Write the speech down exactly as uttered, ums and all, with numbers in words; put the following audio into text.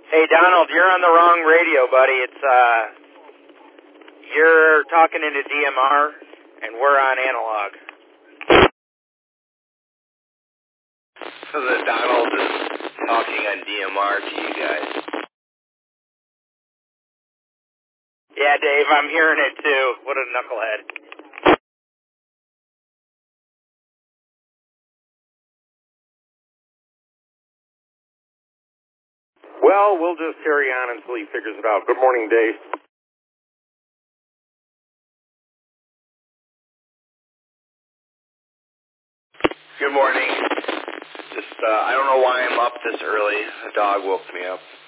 Hey, Donald, you're on the wrong radio, buddy. It's, uh, you're talking into D M R, and we're on analog. So that Donald is talking on D M R to you guys. Yeah, Dave, I'm hearing it, too. What a knucklehead. Well, we'll just carry on until he figures it out. Good morning, Dave. Good morning. Just, uh, I don't know why I'm up this early. A dog woke me up.